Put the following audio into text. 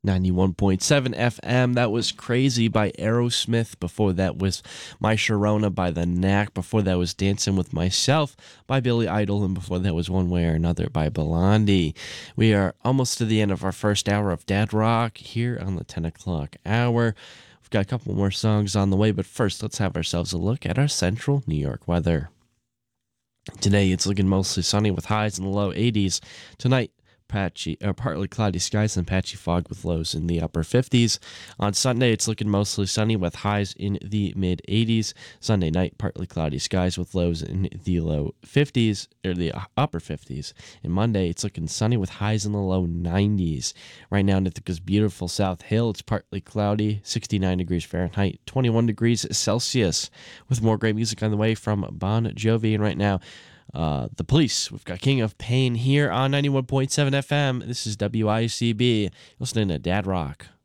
91.7 FM. That was Crazy by Aerosmith. Before that was My Sharona by The Knack. Before that was Dancing with Myself by Billy Idol. And before that was One Way or Another by Blondie. We are almost to the end of our first hour of Dad Rock here on the 10 o'clock hour. We've got a couple more songs on the way, but first let's have ourselves a look at our central New York weather. Today it's looking mostly sunny with highs in the low 80s. Tonight, partly cloudy skies and patchy fog with lows in the upper 50s. On Sunday, it's looking mostly sunny with highs in the mid 80s. Sunday night, partly cloudy skies with lows in the low 50s or the upper 50s. And Monday, it's looking sunny with highs in the low 90s. Right now in Ithaca's beautiful South Hill, it's partly cloudy, 69 degrees Fahrenheit, 21 degrees Celsius. With more great music on the way from Bon Jovi. And right now, The Police. We've got King of Pain here on 91.7 FM. This is WICB. Listening to Dad Rock.